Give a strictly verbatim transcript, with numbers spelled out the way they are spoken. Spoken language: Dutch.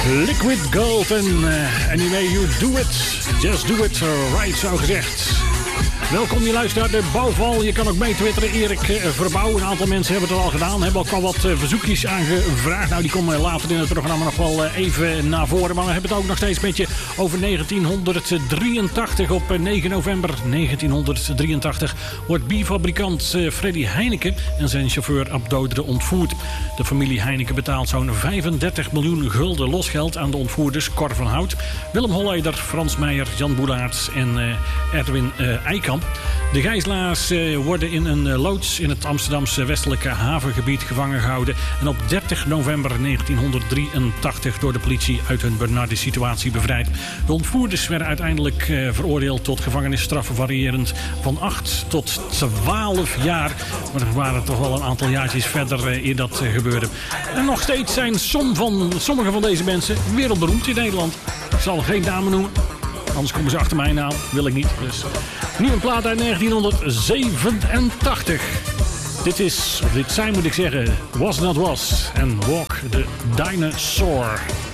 Liquid Gold en uh, Anyway You Do It. Just do it right, zo gezegd. Welkom, je luistert naar de Bouwval. Je kan ook mee twitteren. Erik uh, Verbouw. Een aantal mensen hebben het al gedaan. Hebben ook al wat uh, verzoekjes aangevraagd. Nou, die komen later in het programma nog wel uh, even naar voren. Maar we hebben het ook nog steeds met je over negentien drieëntachtig. Op uh, negen november negentien drieëntachtig wordt bierfabrikant uh, Freddy Heineken en zijn chauffeur Ab Doderen ontvoerd. De familie Heineken betaalt zo'n vijfendertig miljoen gulden losgeld aan de ontvoerders Cor van Hout, Willem Holleder, Frans Meijer, Jan Boelaerts en uh, Erwin uh, Eikamp. De gijzelaars uh, worden in een uh, loods in het Amsterdamse westelijke havengebied gevangen gehouden en op dertig november negentien drieëntachtig door de politie uit hun benarde situatie bevrijd. De ontvoerders werden uiteindelijk uh, veroordeeld tot gevangenisstraffen variërend van acht tot twaalf jaar. Maar er waren toch wel een aantal jaartjes verder uh, eer dat uh, gebeurde. En nog steeds zijn som van, sommige van deze mensen wereldberoemd in Nederland. Ik zal geen namen noemen, anders komen ze achter mij aan. Wil ik niet. Dus nu een plaat uit negentien zevenentachtig. Dit is, of dit zijn moet ik zeggen, Was Not Was en Walk the Dinosaur.